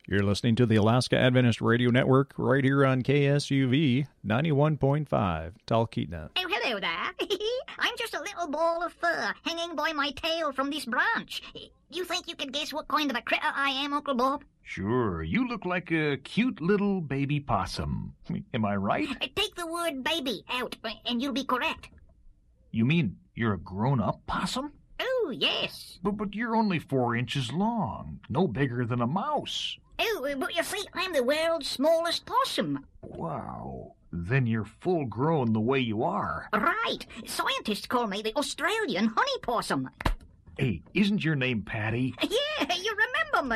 You're listening to the Alaska Adventist Radio Network right here on KSUV 91.5 Talkeetna. Oh, hello there. I'm just a little ball of fur hanging by my tail from this branch. Do you think you can guess what kind of a critter I am, Uncle Bob? Sure, you look like a cute little baby possum. Am I right? Take the word baby out, and you'll be correct. You mean you're a grown-up possum? Oh, yes. But you're only 4 inches long, no bigger than a mouse. Oh, but you see, I'm the world's smallest possum. Wow. Then you're full-grown the way you are. Right. Scientists call me the Australian honey possum. Hey, isn't your name Patty? Yeah, you remember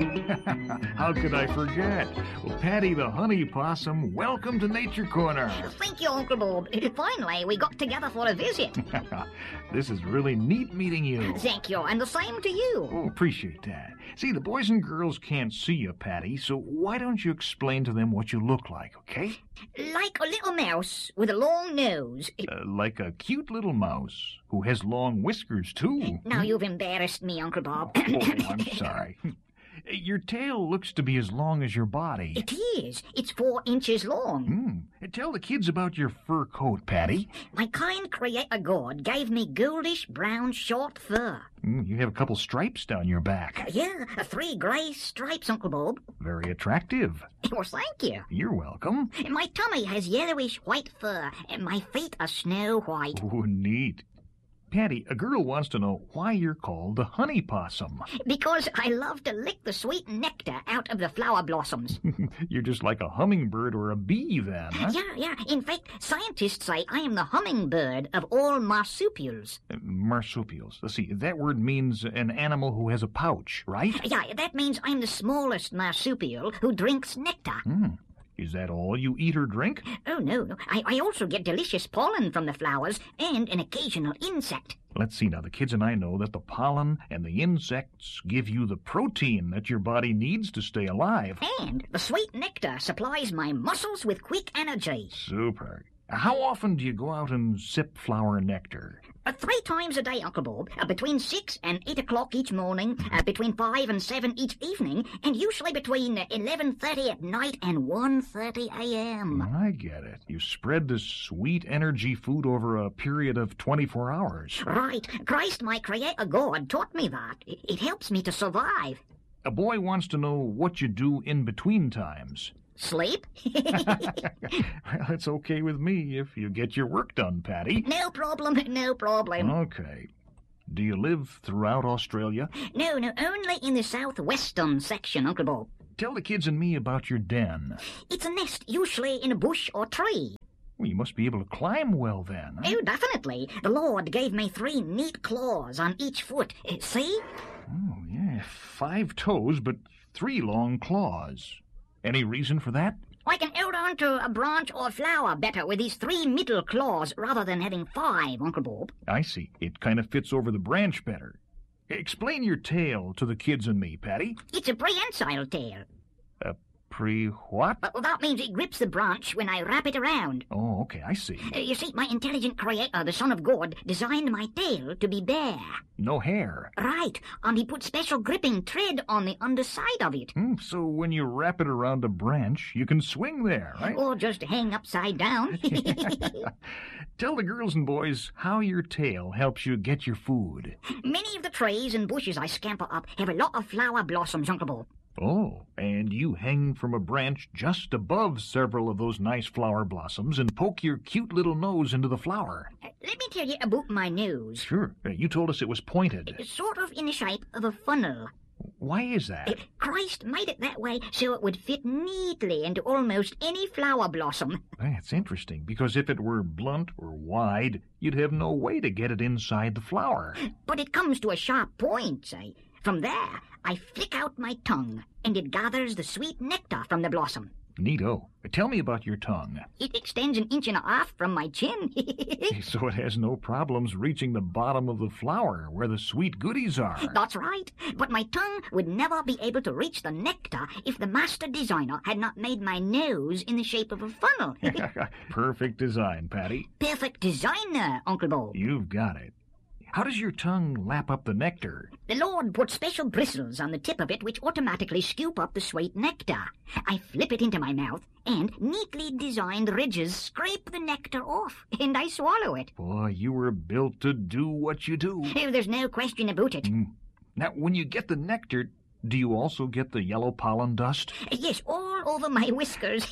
me. How could I forget? Well, Patty the honey possum, welcome to Nature Corner. Thank you, Uncle Bob. Finally, we got together for a visit. This is really neat meeting you. Thank you, and the same to you. Oh, appreciate that. See, the boys and girls can't see you, Patty, so why don't you explain to them what you look like, okay? Like a little mouse with a long nose. Like a cute little mouse who has long whiskers, too. Now you've embarrassed me, Uncle Bob. Oh, I'm sorry. Your tail looks to be as long as your body. It is. It's 4 inches long. Tell the kids about your fur coat, Patty. My kind creator God gave me goldish brown short fur. You have a couple stripes down your back. Yeah, 3 grey stripes, Uncle Bob. Very attractive. Well, thank you. You're welcome. My tummy has yellowish white fur, and my feet are snow white. Oh, neat. Patty, a girl wants to know why you're called the honey possum. Because I love to lick the sweet nectar out of the flower blossoms. You're just like a hummingbird or a bee, then, huh? Yeah. In fact, scientists say I am the hummingbird of all marsupials. Marsupials. Let's see, that word means an animal who has a pouch, right? Yeah, that means I'm the smallest marsupial who drinks nectar. Is that all you eat or drink? Oh, no. I also get delicious pollen from the flowers and an occasional insect. Let's see now. The kids and I know that the pollen and the insects give you the protein that your body needs to stay alive. And the sweet nectar supplies my muscles with quick energy. Super. How often do you go out and sip flower nectar? 3 times a day, Uncle Bob. Between 6 and 8 o'clock each morning, between 5 and 7 each evening, and usually between 11:30 at night and 1:30 a.m. I get it. You spread this sweet energy food over a period of 24 hours. Right. Christ, my creator God, taught me that. It helps me to survive. A boy wants to know what you do in between times. Sleep? Well, it's okay with me if you get your work done, Patty. No problem. Okay. Do you live throughout Australia? No, only in the southwestern section, Uncle Bob. Tell the kids and me about your den. It's a nest, usually in a bush or tree. Well, you must be able to climb well then. Huh? Oh, definitely. The Lord gave me 3 neat claws on each foot. See? Oh, yeah. 5 toes, but 3 long claws. Any reason for that? I can hold on to a branch or flower better with these 3 middle claws rather than having 5, Uncle Bob. I see. It kind of fits over the branch better. Explain your tail to the kids and me, Patty. It's a prehensile tail. What? Well, that means it grips the branch when I wrap it around. Oh, okay, I see. You see, my intelligent creator, the Son of God, designed my tail to be bare. No hair. Right, and he put special gripping thread on the underside of it. So when you wrap it around a branch, you can swing there, right? Or just hang upside down. Tell the girls and boys how your tail helps you get your food. Many of the trees and bushes I scamper up have a lot of flower blossoms, Uncle Bob. Oh, and you hang from a branch just above several of those nice flower blossoms and poke your cute little nose into the flower. Let me tell you about my nose. Sure. You told us it was pointed. It's sort of in the shape of a funnel. Why is that? Christ made it that way so it would fit neatly into almost any flower blossom. That's interesting, because if it were blunt or wide, you'd have no way to get it inside the flower. But it comes to a sharp point, say. From there, I flick out my tongue, and it gathers the sweet nectar from the blossom. Neato. Tell me about your tongue. It extends 1.5 inches from my chin. So it has no problems reaching the bottom of the flower where the sweet goodies are. That's right. But my tongue would never be able to reach the nectar if the master designer had not made my nose in the shape of a funnel. Perfect design, Patty. Perfect designer, Uncle Bob. You've got it. How does your tongue lap up the nectar? The Lord put special bristles on the tip of it which automatically scoop up the sweet nectar. I flip it into my mouth, and neatly designed ridges scrape the nectar off, and I swallow it. Boy, you were built to do what you do. Oh, there's no question about it. Now, when you get the nectar, do you also get the yellow pollen dust? Yes, all over my whiskers.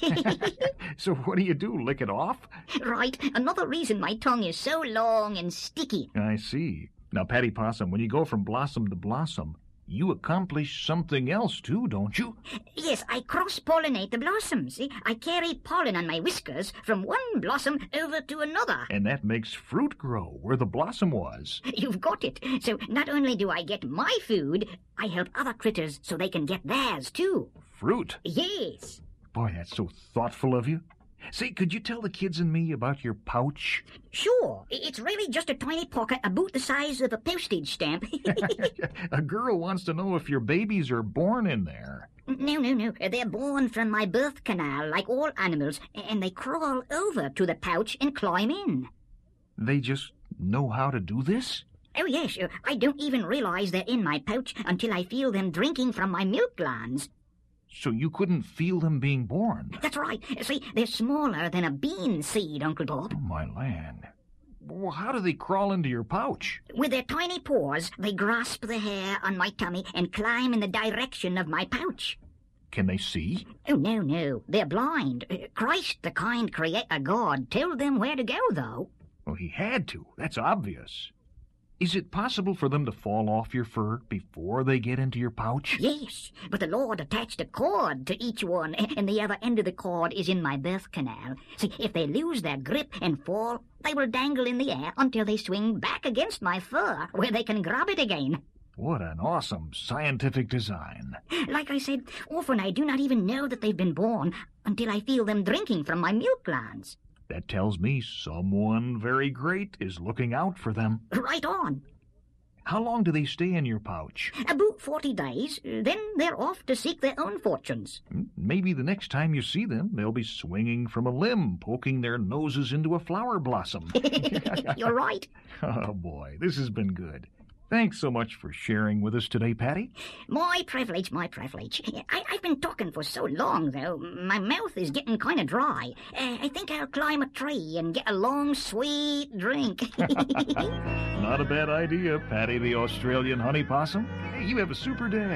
So what do? Lick it off? Right, another reason my tongue is so long and sticky. I see. Now, Patty Possum, when you go from blossom to blossom, you accomplish something else, too, don't you? Yes, I cross-pollinate the blossoms. I carry pollen on my whiskers from one blossom over to another. And that makes fruit grow where the blossom was. You've got it. So not only do I get my food, I help other critters so they can get theirs, too. Fruit? Yes. Boy, that's so thoughtful of you. Say, could you tell the kids and me about your pouch? Sure. It's really just a tiny pocket about the size of a postage stamp. A girl wants to know if your babies are born in there. No. They're born from my birth canal like all animals, and they crawl over to the pouch and climb in. They just know how to do this? Oh, yes. I don't even realize they're in my pouch until I feel them drinking from my milk glands. So you couldn't feel them being born? That's right. See, they're smaller than a bean seed, Uncle Bob. Oh, my land. Well, how do they crawl into your pouch? With their tiny paws, they grasp the hair on my tummy and climb in the direction of my pouch. Can they see? Oh, no. They're blind. Christ, the kind creator God, told them where to go, though. Well, he had to. That's obvious. Is it possible for them to fall off your fur before they get into your pouch? Yes, but the Lord attached a cord to each one, and the other end of the cord is in my birth canal. See, if they lose their grip and fall, they will dangle in the air until they swing back against my fur, where they can grab it again. What an awesome scientific design. Like I said, often I do not even know that they've been born until I feel them drinking from my milk glands. That tells me someone very great is looking out for them. Right on. How long do they stay in your pouch? About 40 days. Then they're off to seek their own fortunes. Maybe the next time you see them, they'll be swinging from a limb, poking their noses into a flower blossom. You're right. Oh, boy, this has been good. Thanks so much for sharing with us today, Patty. My privilege. I've been talking for so long, though. My mouth is getting kind of dry. I think I'll climb a tree and get a long, sweet drink. Not a bad idea, Patty the Australian honey possum. Hey, you have a super day.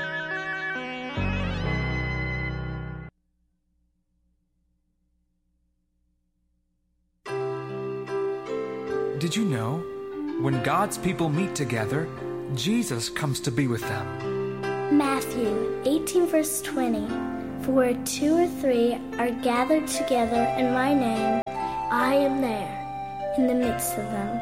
Did you know? When God's people meet together, Jesus comes to be with them. Matthew 18, verse 20. For where 2 or 3 are gathered together in my name, I am there in the midst of them.